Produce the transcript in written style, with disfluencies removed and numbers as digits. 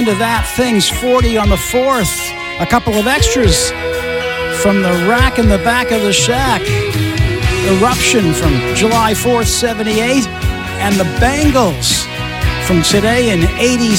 To that, Things 40 on the 4th. A couple of extras from the rack in the back of the shack. Eruption from July 4th, 78. And the Bangles from today in 86.